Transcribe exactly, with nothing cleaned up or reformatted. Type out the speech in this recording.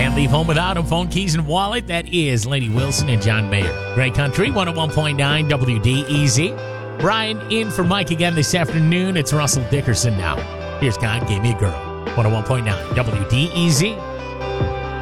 Can't leave home without them. Phone, keys, and wallet. That is Lady Wilson and John Mayer. Great Country, one oh one point nine W D E Z. Brian in for Mike again this afternoon. It's Russell Dickerson now. Here's God Gave Me a Girl. one oh one point nine W D E Z.